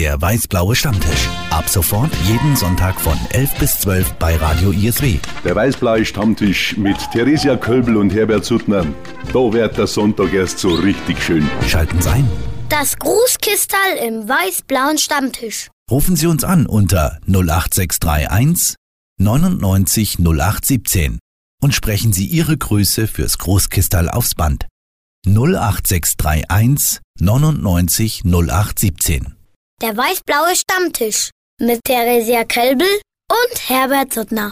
Der weiß-blaue Stammtisch. Ab sofort jeden Sonntag von 11 bis 12 bei Radio ISW. Der weiß-blaue Stammtisch mit Theresia Kölbel und Herbert Suttner. Da wird der Sonntag erst so richtig schön. Schalten Sie ein. Das Grußkistal im weiß-blauen Stammtisch. Rufen Sie uns an unter 08631 99 0817 und sprechen Sie Ihre Grüße fürs Großkistal aufs Band. 08631 99 0817. Der weiß-blaue Stammtisch mit Theresia Kölbel und Herbert Suttner.